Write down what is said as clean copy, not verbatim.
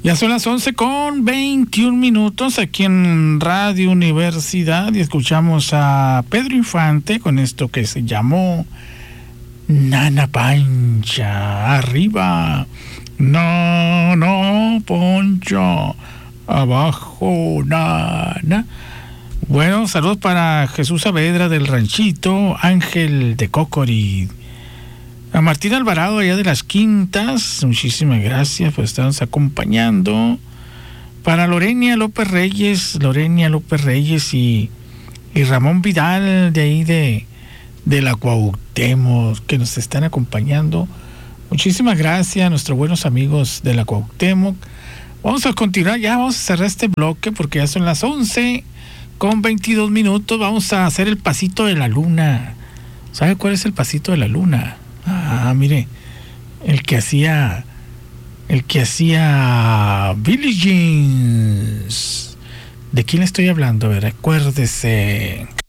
Ya son las 11:21 aquí en Radio Universidad y escuchamos a Pedro Infante con esto que se llamó Nana Pancha. Arriba, no, Poncho. Abajo, Nana. Bueno, saludos para Jesús Saavedra del Ranchito, Ángel de Cocori, a Martín Alvarado allá de las Quintas, muchísimas gracias por estarnos acompañando. Para Lorenia López Reyes y Ramón Vidal de ahí de la Cuauhtémoc, que nos están acompañando. Muchísimas gracias a nuestros buenos amigos de la Cuauhtémoc. Vamos a continuar, ya vamos a cerrar este bloque porque ya son las 11:22. Vamos a hacer el pasito de la luna. ¿Sabe cuál es el pasito de la luna? Mire, el que hacía Billie Jean. ¿De quién estoy hablando? A ver, acuérdese.